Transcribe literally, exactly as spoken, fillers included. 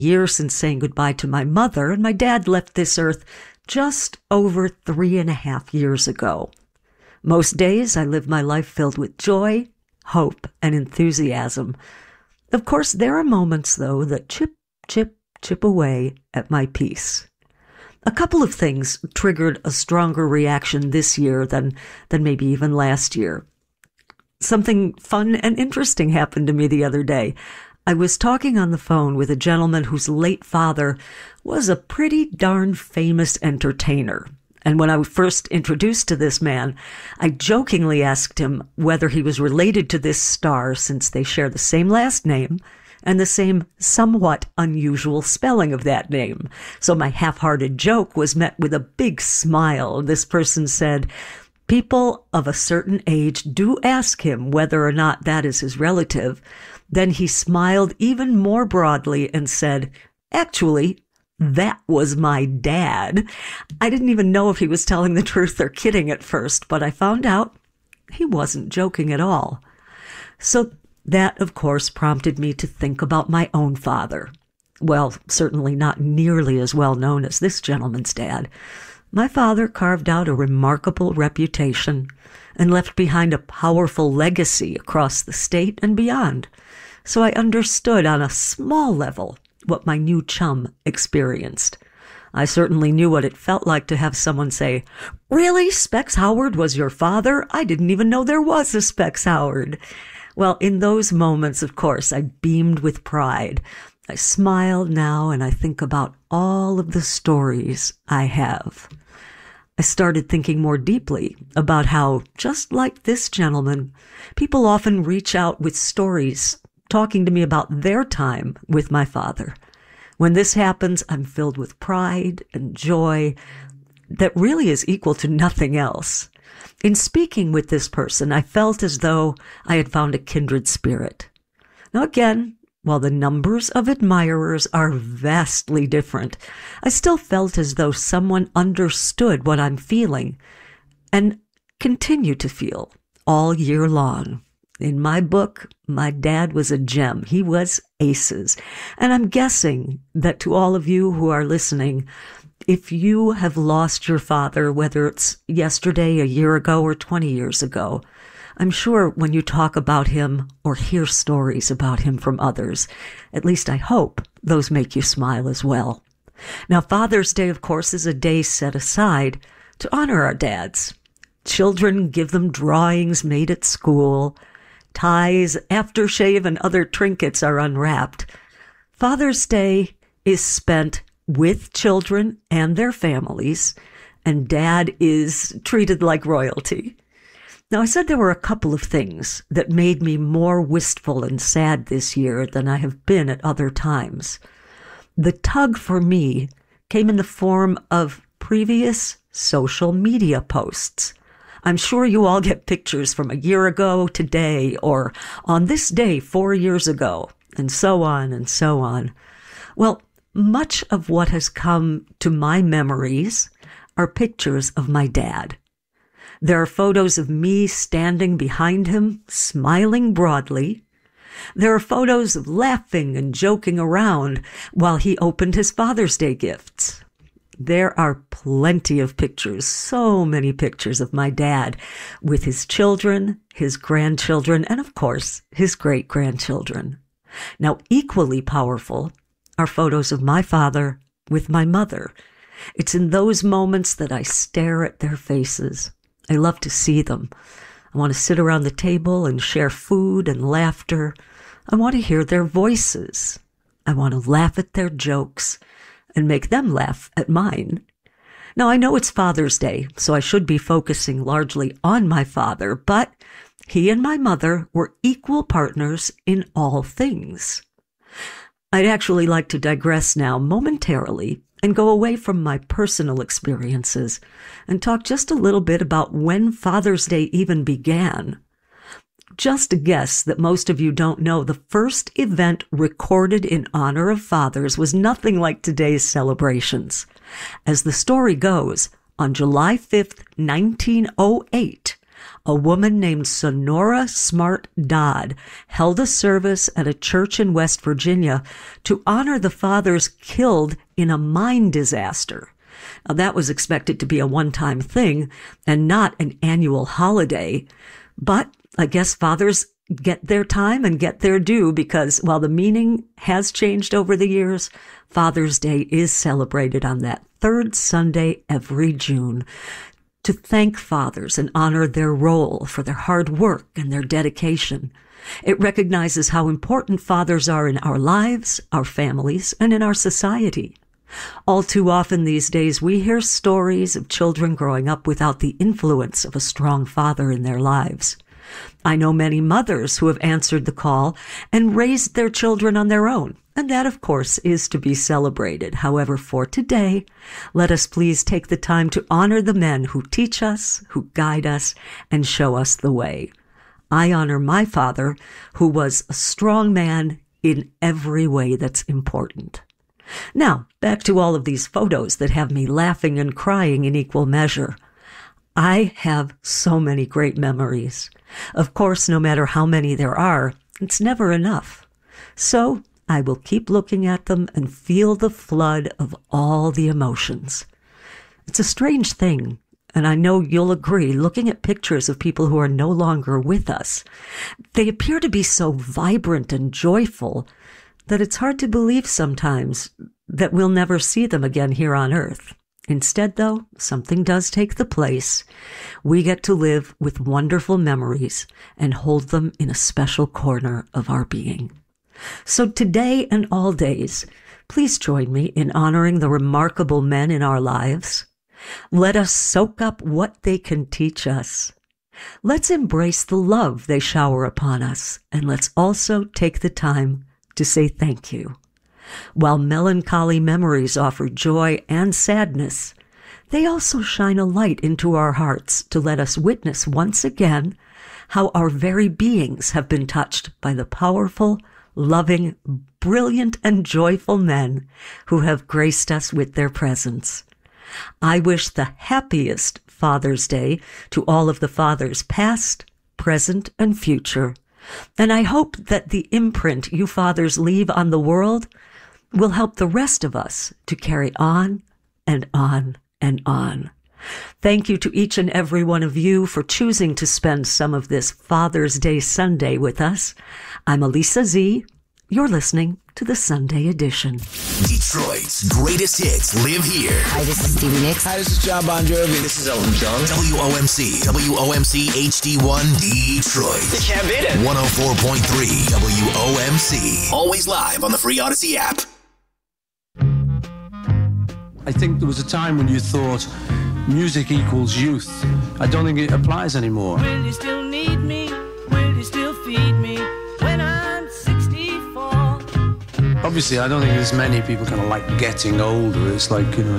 year since saying goodbye to my mother, and my dad left this earth just over three and a half years ago. Most days I live my life filled with joy, hope, and enthusiasm. Of course, there are moments, though, that chip, chip, chip away at my peace. A couple of things triggered a stronger reaction this year than, than maybe even last year. Something fun and interesting happened to me the other day. I was talking on the phone with a gentleman whose late father was a pretty darn famous entertainer. And when I was first introduced to this man, I jokingly asked him whether he was related to this star since they share the same last name and the same somewhat unusual spelling of that name. So my half-hearted joke was met with a big smile. This person said, "People of a certain age do ask him whether or not that is his relative." Then he smiled even more broadly and said, "Actually, that was my dad." I didn't even know if he was telling the truth or kidding at first, but I found out he wasn't joking at all. So that, of course, prompted me to think about my own father. Well, certainly not nearly as well known as this gentleman's dad. My father carved out a remarkable reputation and left behind a powerful legacy across the state and beyond. So I understood on a small level what my new chum experienced. I certainly knew what it felt like to have someone say, "Really? Specs Howard was your father? I didn't even know there was a Specs Howard." Well, in those moments, of course, I beamed with pride. I smile now and I think about all of the stories I have. I started thinking more deeply about how, just like this gentleman, people often reach out with stories talking to me about their time with my father. When this happens, I'm filled with pride and joy that really is equal to nothing else. In speaking with this person, I felt as though I had found a kindred spirit. Now again, while the numbers of admirers are vastly different, I still felt as though someone understood what I'm feeling and continue to feel all year long. In my book, my dad was a gem. He was aces. And I'm guessing that to all of you who are listening, if you have lost your father, whether it's yesterday, a year ago, or twenty years ago, I'm sure when you talk about him or hear stories about him from others, at least I hope those make you smile as well. Now, Father's Day, of course, is a day set aside to honor our dads. Children give them drawings made at school. Ties, aftershave, and other trinkets are unwrapped. Father's Day is spent with children and their families, and Dad is treated like royalty. Now, I said there were a couple of things that made me more wistful and sad this year than I have been at other times. The tug for me came in the form of previous social media posts. I'm sure you all get pictures from a year ago today, or on this day four years ago, and so on and so on. Well, much of what has come to my memories are pictures of my dad. There are photos of me standing behind him, smiling broadly. There are photos of laughing and joking around while he opened his Father's Day gifts. There are plenty of pictures, so many pictures of my dad with his children, his grandchildren, and of course, his great-grandchildren. Now, equally powerful are photos of my father with my mother. It's in those moments that I stare at their faces. I love to see them. I want to sit around the table and share food and laughter. I want to hear their voices. I want to laugh at their jokes and make them laugh at mine. Now, I know it's Father's Day, so I should be focusing largely on my father, but he and my mother were equal partners in all things. I'd actually like to digress now momentarily and go away from my personal experiences and talk just a little bit about when Father's Day even began. Just a guess that most of you don't know, the first event recorded in honor of fathers was nothing like today's celebrations. As the story goes, on July fifth, nineteen oh eight, a woman named Sonora Smart Dodd held a service at a church in West Virginia to honor the fathers killed in a mine disaster. Now, that was expected to be a one-time thing and not an annual holiday. But I guess fathers get their time and get their due, because while the meaning has changed over the years, Father's Day is celebrated on that third Sunday every June to thank fathers and honor their role for their hard work and their dedication. It recognizes how important fathers are in our lives, our families, and in our society. All too often these days, we hear stories of children growing up without the influence of a strong father in their lives. I know many mothers who have answered the call and raised their children on their own, and that, of course, is to be celebrated. However, for today, let us please take the time to honor the men who teach us, who guide us, and show us the way. I honor my father, who was a strong man in every way that's important. Now, back to all of these photos that have me laughing and crying in equal measure. I have so many great memories. Of course, no matter how many there are, it's never enough. So I will keep looking at them and feel the flood of all the emotions. It's a strange thing, and I know you'll agree, looking at pictures of people who are no longer with us. They appear to be so vibrant and joyful that it's hard to believe sometimes that we'll never see them again here on Earth. Instead, though, something does take the place. We get to live with wonderful memories and hold them in a special corner of our being. So today and all days, please join me in honoring the remarkable men in our lives. Let us soak up what they can teach us. Let's embrace the love they shower upon us, and let's also take the time to say thank you. While melancholy memories offer joy and sadness, they also shine a light into our hearts to let us witness once again how our very beings have been touched by the powerful, loving, brilliant, and joyful men who have graced us with their presence. I wish the happiest Father's Day to all of the fathers past, present, and future. And I hope that the imprint you fathers leave on the world will help the rest of us to carry on and on and on. Thank you to each and every one of you for choosing to spend some of this Father's Day Sunday with us. I'm Elisa Z. You're listening to the Sunday edition. Detroit's greatest hits live here. Hi, this is Stevie Nicks. Hi, this is John Bon Jovi. This is Elton John. W O M C, W O M C H D one Detroit. You can't beat it. one oh four point three W O M C. Always live on the free Odyssey app. I think there was a time when you thought music equals youth. I don't think it applies anymore. Will you still need me? Will you still feed me when I'm sixty-four? Obviously, I don't think there's many people kind of like getting older. It's like, you know,